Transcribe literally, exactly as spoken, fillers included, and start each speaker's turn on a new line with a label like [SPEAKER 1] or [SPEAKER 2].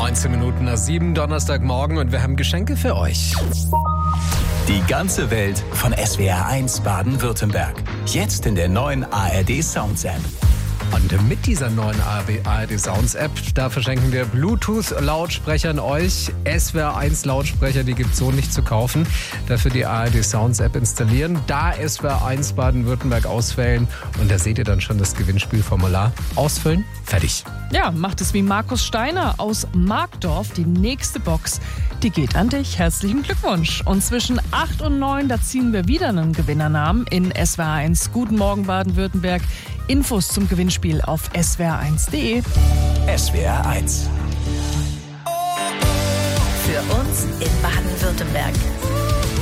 [SPEAKER 1] neunzehn Minuten nach sieben, Donnerstagmorgen, und wir haben Geschenke für euch.
[SPEAKER 2] Die ganze Welt von S W R eins Baden-Württemberg. Jetzt in der neuen A R D Sounds App.
[SPEAKER 1] Und mit dieser neuen A R D Sounds App, da verschenken wir Bluetooth-Lautsprecher an euch. S W R eins Lautsprecher, die gibt es so nicht zu kaufen. Dafür die A R D Sounds App installieren, da S W R eins Baden-Württemberg auswählen und da seht ihr dann schon das Gewinnspielformular. Ausfüllen, fertig.
[SPEAKER 3] Ja, macht es wie Markus Steiner aus Markdorf. Die nächste Box, die geht an dich. Herzlichen Glückwunsch. Und zwischen acht und neun, da ziehen wir wieder einen Gewinnernamen in S W R eins. Guten Morgen Baden-Württemberg. Infos zum Gewinnspiel auf S W R eins punkt de.
[SPEAKER 2] S W R eins.
[SPEAKER 4] Für uns in Baden-Württemberg.